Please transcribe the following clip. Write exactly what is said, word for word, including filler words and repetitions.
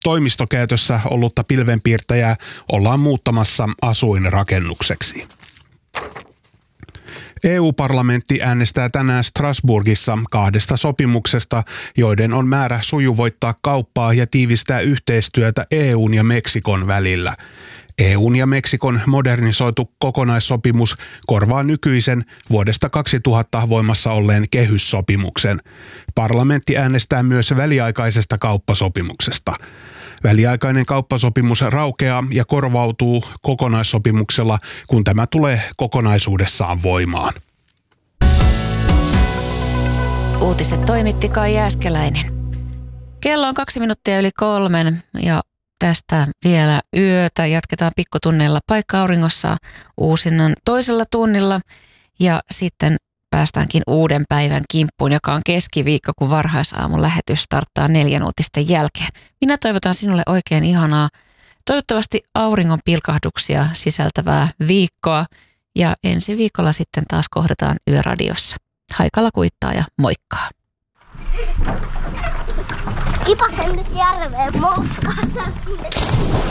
toimistokäytössä ollutta pilvenpiirtäjää ollaan muuttamassa asuinrakennukseksi. E U-parlamentti äänestää tänään Strasbourgissa kahdesta sopimuksesta, joiden on määrä sujuvoittaa kauppaa ja tiivistää yhteistyötä E U:n ja Meksikon välillä. E U:n ja Meksikon modernisoitu kokonaissopimus korvaa nykyisen vuodesta kaksituhatta voimassa olleen kehyssopimuksen. Parlamentti äänestää myös väliaikaisesta kauppasopimuksesta. Väliaikainen kauppasopimus raukeaa ja korvautuu kokonaissopimuksella, kun tämä tulee kokonaisuudessaan voimaan. Uutiset toimitti Kai Jääskeläinen. Kello on kaksi minuuttia yli kolmen ja tästä vielä yötä. Jatketaan pikkutunneilla Paikka auringossa uusinnan toisella tunnilla ja sitten päästäänkin uuden päivän kimppuun, joka on keskiviikko, kun varhaisaamun lähetys starttaa neljän uutisten jälkeen. Minä toivotan sinulle oikein ihanaa, toivottavasti auringon pilkahduksia sisältävää viikkoa ja ensi viikolla sitten taas kohdataan Yöradiossa. Haikala kuittaa ja moikkaa. Kipasen nyt järveen, moukkaa.